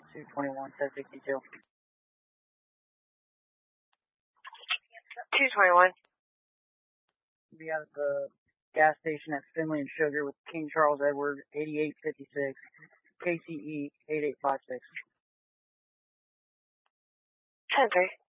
221, 762. 221. Be out at the gas station at Finley and Sugar with King Charles Edward, 8856, KCE 8856. 10-3.